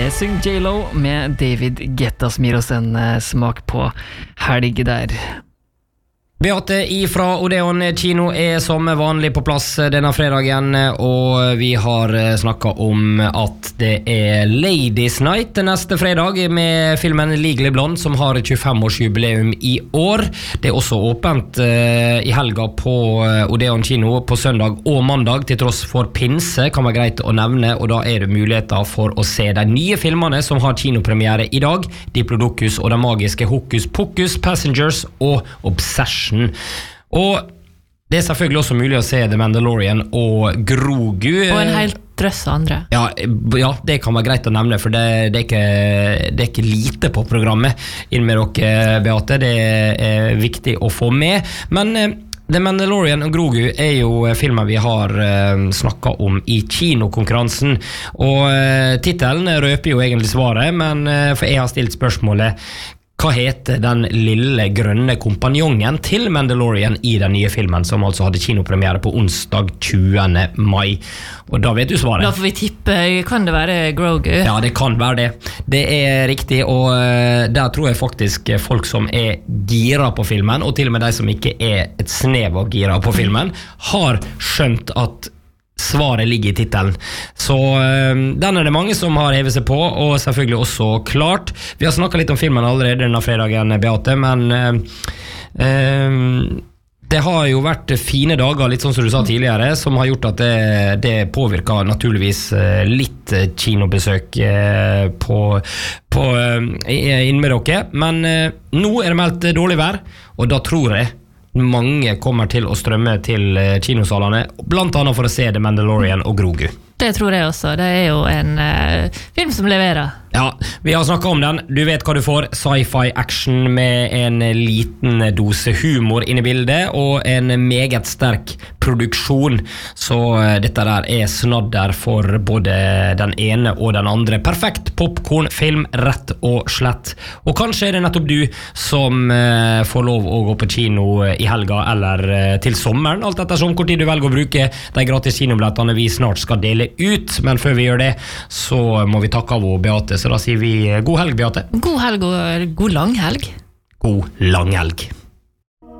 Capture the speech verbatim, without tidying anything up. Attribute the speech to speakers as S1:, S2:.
S1: Syng J-Lo med David Guetta som gir oss en eh, smak på helg der.
S2: Beate ifra Odeon kino er som vanlig på plass denne fredagen, og vi har snakket om at det er Ladies Night neste fredag med filmen Legally Blonde som har tjuefem-årsjubileum i år. Det er også åpent uh, i helga på Odeon kino på søndag og mandag til tross for pinse, kan være greit å nevne, og da er det muligheter for å se de nye filmene som har kinopremiere i dag, Diplodocus og de magiske Hokus Pokus, Passengers og Obsession. Og det er selvfølgelig også mulig å se The Mandalorian og Grogu.
S3: Og en helt drøss av andre.
S2: Ja, ja, det kan være greit å nevne, for det, det, er ikke, det er ikke lite på programmet inn med dere, Beate. Det er viktig å få med. Men The Mandalorian og Grogu er jo filmer vi har uh, snakket om i kinokonkurransen, og uh, titelen røper jo egentlig svaret, men uh, for jeg har stilt spørsmålet: hva heter den lille grønne kompanjongen til Mandalorian i den nye filmen, som altså hadde kinopremiere på onsdag tjuende mai? Og da vet du svaret.
S3: Da får vi tippe, kan det være Grogu?
S2: Ja, det kan være det. Det er riktig, og uh, der tror jeg faktisk folk som er gira på filmen, og til og med de som ikke er et snev av gira på filmen, har skjønt at svaret ligger i titelen. Så øh, den er det mange som har hevet seg på, og selvfølgelig også klart. Vi har snakket litt om filmen allerede denne fredagen, Beate, men øh, øh, det har jo vært fine dager, litt sånn som du sa tidligere, som har gjort at det, det påvirker naturligvis litt kinobesøk på, på, inn med dere. Men øh, nå er det meldt dårlig vær, og da tror jeg mange kommer til å strømme til kinosalene, blant annet for å se The Mandalorian og Grogu.
S3: Det tror jeg også. Det er jo en uh, film som leverer.
S2: Ja, vi har snakket om den. Du vet hva du får. Sci-fi action med en liten dose humor inne i bildet, og en meget sterk produksjon. Så uh, dette der er snadder for både den ene og den andre. Perfekt popcornfilm, rett og slett. Og kanskje er det nettopp du som uh, får lov å gå på kino i helga, eller uh, til sommeren, alt etter som hvor tid du velger å bruke de gratis kinobillettene vi snart skal dele ut, men før vi gjør det så må vi takke av Beate, så da sier vi god helg, Beate.
S3: God helg og god lang helg.
S2: God lang helg.